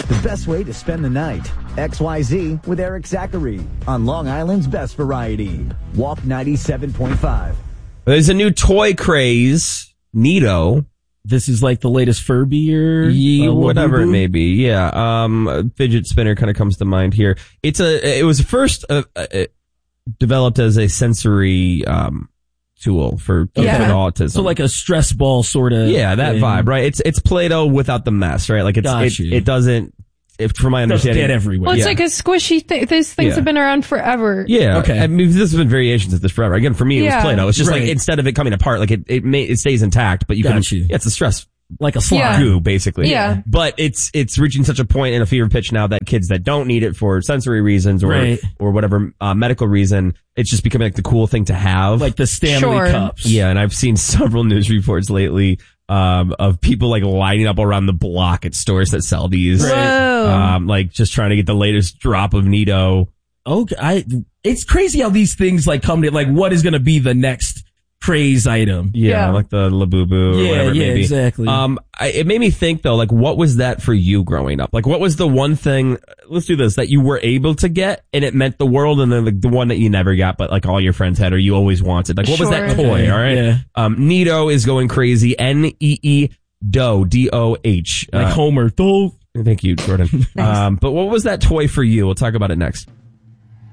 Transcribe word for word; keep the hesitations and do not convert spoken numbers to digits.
The best way to spend the night. X Y Z with Eric Zachary on Long Island's Best Variety. Walk ninety-seven point five. There's a new toy craze, Neato. This is like the latest Furby or yeah, uh, whatever it may be. Yeah, um, a fidget spinner kind of comes to mind here. It's a. It was first uh, uh, developed as a sensory um, tool for kids Yeah. with autism. So like a stress ball sort of. yeah, that thing. vibe, right? It's it's Play-Doh without the mess, right? Like it's Got it, you. it doesn't. If from my Doesn't understanding, get everywhere. Well, it's Yeah. like a squishy thing. These things Yeah. have been around forever. Yeah. Okay. I mean, this has been variations of this forever. Again, for me, it Yeah. was Play-Doh. It's just Right. like instead of it coming apart, like it it, may, it stays intact, but you Got can. you. Yeah, it's a stress like a slime. Yeah. goo, basically. Yeah. But it's it's reaching such a point in a fever pitch now that kids that don't need it for sensory reasons or Right. or whatever uh, medical reason, it's just becoming like the cool thing to have. Like the Stanley Sure. cups. Yeah, and I've seen several news reports lately um, of people like lining up around the block at stores that sell these. Whoa. Um, like just trying to get the latest drop of Neato. Okay. I, it's crazy how these things like come to, like, what is going to be the next craze item? Yeah, Yeah. like the Labubu or Yeah, whatever it yeah, may be. exactly. Um, I, it made me think though, like, what was that for you growing up? Like, what was the one thing, let's do this, that you were able to get and it meant the world, and then like, the one that you never got, but like all your friends had or you always wanted? Like, what was that Sure. toy, Okay, alright? yeah. Um, Neato is going crazy. N E E Doh, D O H. Like Uh, Homer. Though. Thank you, Jordan. um, but what was that toy for you? We'll talk about it next.